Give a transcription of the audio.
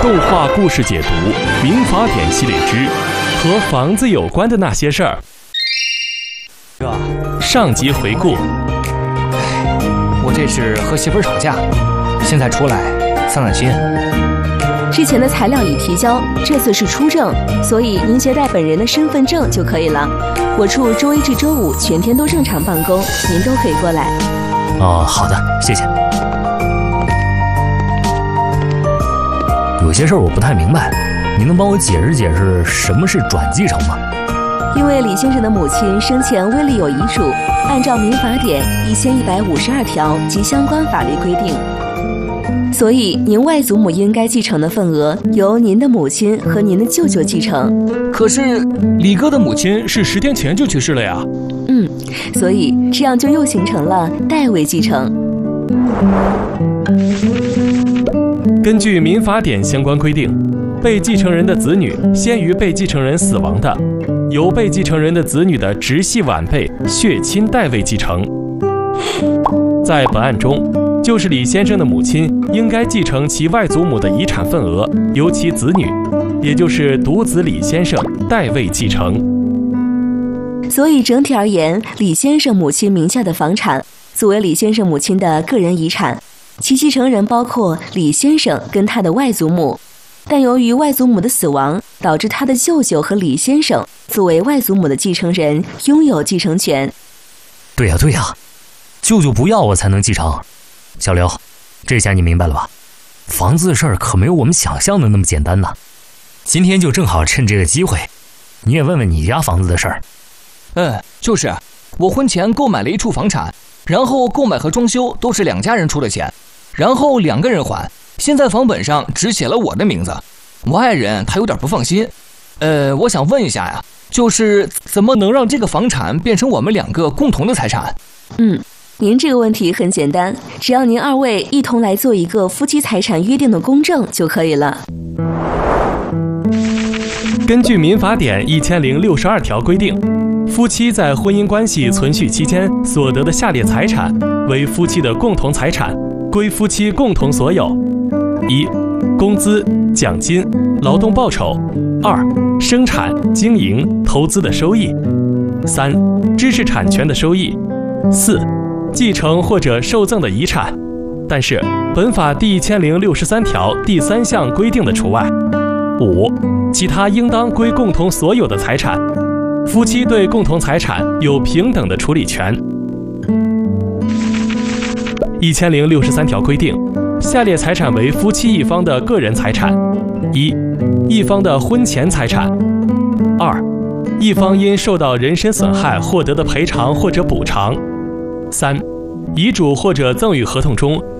动画故事解读《民法典》系列之和房子有关的那些事儿。上集回顾。 我这是和媳妇儿吵架，现在出来散散心。 之前的材料已提交，这次是出证，所以您携带本人的身份证就可以了。我处周一至周五全天都正常办公，您都可以过来。 哦，好的，谢谢。有些事儿我不太明白，您能帮我解释解释什么是转继承吗？ 因为李先生的母亲生前未立有遗嘱，按照民法典1152条及相关法律规定，所以您外祖母应该继承的份额由您的母亲和您的舅舅继承。 可是李哥的母亲是10天前就去世了呀。 所以这样就又形成了代位继承。 根据民法典相关规定，被继承人的子女先于被继承人死亡的，由被继承人的子女的直系晚辈血亲代位继承。在本案中，就是李先生的母亲应该继承其外祖母的遗产份额，由其子女，也就是独子李先生代位继承。 所以整体而言，李先生母亲名下的房产作为李先生母亲的个人遗产，其继承人包括李先生跟他的外祖母，但由于外祖母的死亡，导致他的舅舅和李先生作为外祖母的继承人拥有继承权。 对呀，舅舅不要我才能继承。小刘，这下你明白了吧？房子的事儿可没有我们想象的那么简单呢。今天就正好趁这个机会，你也问问你家房子的事儿。 就是我婚前购买了一处房产，然后购买和装修都是2家人出的钱，然后2个人还。现在房本上只写了我的名字，我爱人他有点不放心。我想问一下呀，就是怎么能让这个房产变成我们2个共同的财产？ 您这个问题很简单，只要您2位一同来做一个夫妻财产约定的公证就可以了。 根据民法典1062条规定，夫妻在婚姻关系存续期间所得的下列财产为夫妻的共同财产，归夫妻共同所有：1、工资、奖金、劳动报酬；2、生产、经营、投资的收益；3、知识产权的收益；4、继承或者受赠的遗产。但是本法第1063条第3项规定的除外。5、其他应当归共同所有的财产，夫妻对共同财产有平等的处理权。1063条规定，下列财产为夫妻一方的个人财产：1、一方的婚前财产；2、一方因受到人身损害获得的赔偿或者补偿；3、遗嘱或者赠与合同中